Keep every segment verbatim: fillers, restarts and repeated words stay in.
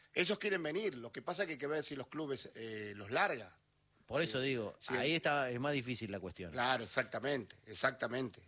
Ellos quieren venir, lo que pasa es que hay que ver si los clubes eh, los larga. Por Sí, eso digo, sí. ahí está, es más difícil la cuestión. Claro, exactamente, exactamente.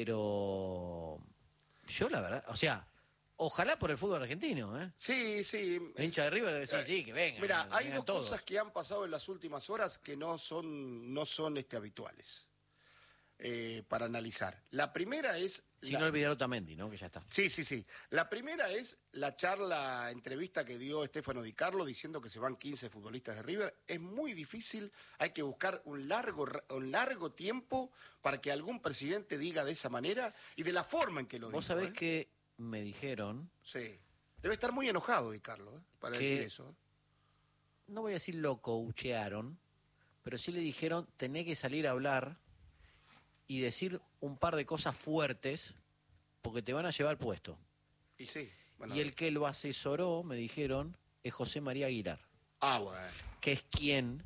Pero yo la verdad, o sea, ojalá por el fútbol argentino, ¿eh? Sí, sí. El hincha de River, sí, sí, que vengan. Mira, que hay vengan dos todos. cosas que han pasado en las últimas horas que no son, no son este, habituales eh, para analizar. La primera es... Sin la... olvidar Otamendi, ¿no? Que ya está. Sí, sí, sí. La primera es la charla, entrevista que dio Stefano Di Carlo diciendo que se van quince futbolistas de River. Es muy difícil, hay que buscar un largo, un largo tiempo para que algún presidente diga de esa manera y de la forma en que lo dijo. Vos sabés ¿eh? que me dijeron... Sí. Debe estar muy enojado Di Carlo, ¿eh? Para que, decir eso. ¿eh? No voy a decir lo coachearon, pero sí le dijeron, tenés que salir a hablar y decir un par de cosas fuertes porque te van a llevar puesto. Y sí. Bueno, y el que lo asesoró, me dijeron, es José María Aguilar. Ah, bueno. Que es quien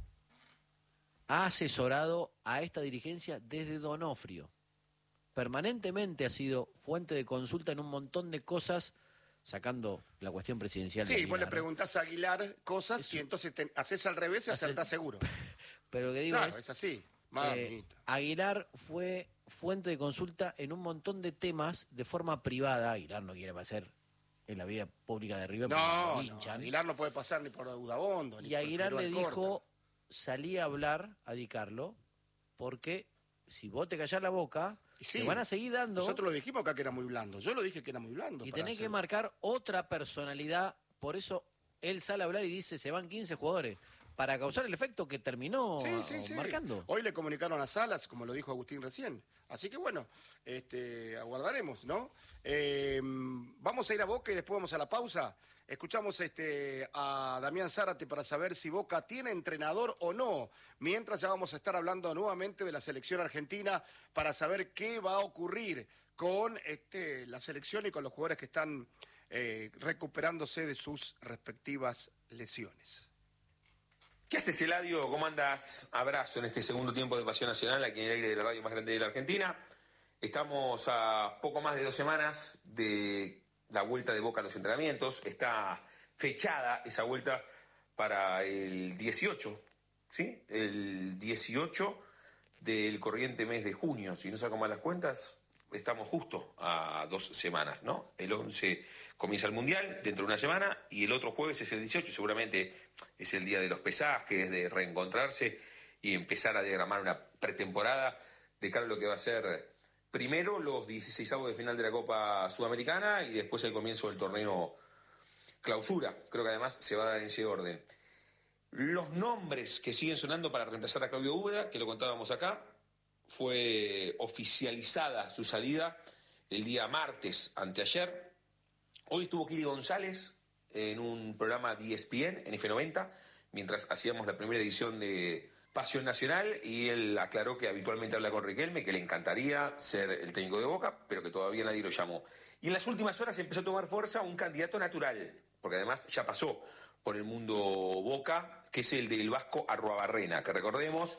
ha asesorado a esta dirigencia desde Donofrio. Permanentemente ha sido fuente de consulta en un montón de cosas, sacando la cuestión presidencial. Sí, de Aguilar, vos le ¿no? preguntás a Aguilar cosas Eso. y entonces te haces al revés y Haces- acertás seguro. Pero lo que digo Claro, es, es así. eh, Mamita. Aguilar fue fuente de consulta en un montón de temas de forma privada. Aguilar no quiere pasar en la vida pública de River porque No, lo no, linchan. Aguilar no puede pasar ni por Daudabondo. ni Y por Aguilar le Figueroa dijo, Alcorta. salí a hablar a Di Carlo, porque si vos te callás la boca, Y sí, te van a seguir dando Nosotros lo dijimos acá que era muy blando. Yo lo dije que era muy blando. y para tenés que hacer- marcar otra personalidad. Por eso él sale a hablar y dice, se van quince jugadores, para causar el efecto que terminó Sí, sí, sí. marcando. Hoy le comunicaron a Salas, como lo dijo Agustín recién. Así que bueno, este, aguardaremos, ¿no? Eh, vamos a ir a Boca y después vamos a la pausa. Escuchamos este, a Damián Zárate para saber si Boca tiene entrenador o no. Mientras ya vamos a estar hablando nuevamente de la selección argentina para saber qué va a ocurrir con este, la selección y con los jugadores que están eh, recuperándose de sus respectivas lesiones. ¿Qué haces, Eladio? ¿Cómo andas? Abrazo en este segundo tiempo de Pasión Nacional, aquí en el aire de la radio más grande de la Argentina. Estamos a poco más de dos semanas de la vuelta de Boca a los entrenamientos. Está fechada esa vuelta para el dieciocho, ¿sí? El dieciocho del corriente mes de junio. Si no saco mal las cuentas, estamos justo a dos semanas, ¿no? El once comienza el Mundial, dentro de una semana, y el otro jueves es el dieciocho, seguramente es el día de los pesajes, de reencontrarse y empezar a diagramar una pretemporada de cara a lo que va a ser primero los dieciseisavos de final de la Copa Sudamericana y después el comienzo del torneo Clausura. Creo que además se va a dar en ese orden. Los nombres que siguen sonando para reemplazar a Claudio Úbeda, que lo contábamos acá, fue oficializada su salida el día martes, anteayer. Hoy estuvo Kiri González en un programa de E S P N, en F noventa, mientras hacíamos la primera edición de Pasión Nacional, y él aclaró que habitualmente habla con Riquelme, que le encantaría ser el técnico de Boca, pero que todavía nadie lo llamó. Y en las últimas horas empezó a tomar fuerza un candidato natural, porque además ya pasó por el mundo Boca, que es el del vasco Arruabarrena, que recordemos,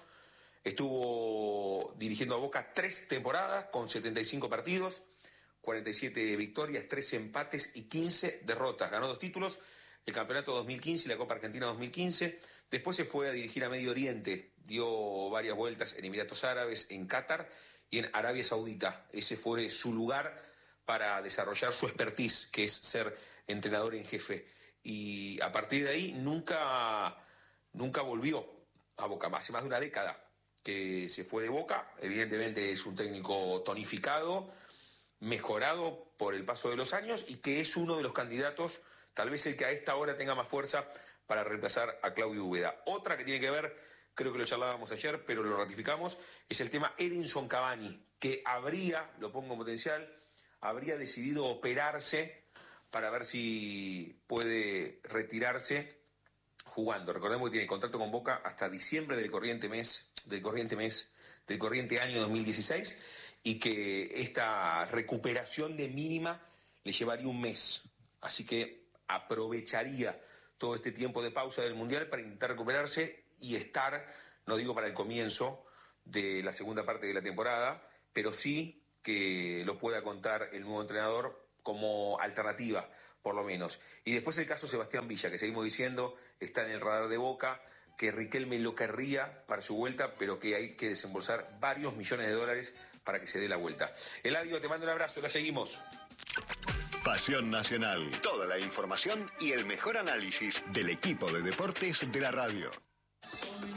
estuvo dirigiendo a Boca tres temporadas con setenta y cinco partidos, cuarenta y siete victorias, trece empates y quince derrotas. Ganó dos títulos, el Campeonato dos mil quince y la Copa Argentina dos mil quince. Después se fue a dirigir a Medio Oriente, dio varias vueltas en Emiratos Árabes, en Qatar y en Arabia Saudita. Ese fue su lugar para desarrollar su expertise, que es ser entrenador en jefe. Y a partir de ahí nunca, nunca volvió a Boca, hace más de una década que se fue de Boca. Evidentemente es un técnico tonificado, mejorado por el paso de los años, y que es uno de los candidatos, tal vez el que a esta hora tenga más fuerza para reemplazar a Claudio Úbeda. Otra que tiene que ver, creo que lo charlábamos ayer, pero lo ratificamos, es el tema Edinson Cavani, que habría, lo pongo en potencial, habría decidido operarse para ver si puede retirarse jugando. Recordemos que tiene contrato con Boca hasta diciembre del corriente mes, del corriente mes, del corriente año dos mil dieciséis, y que esta recuperación de mínima le llevaría un mes. Así que aprovecharía todo este tiempo de pausa del Mundial para intentar recuperarse y estar, no digo para el comienzo de la segunda parte de la temporada, pero sí que lo pueda contar el nuevo entrenador como alternativa por lo menos. Y después el caso Sebastián Villa, que seguimos diciendo, está en el radar de Boca, que Riquelme lo querría para su vuelta, pero que hay que desembolsar varios millones de dólares para que se dé la vuelta. Eladio, te mando un abrazo, la seguimos. Pasión Nacional. Toda la información y el mejor análisis del equipo de deportes de la radio.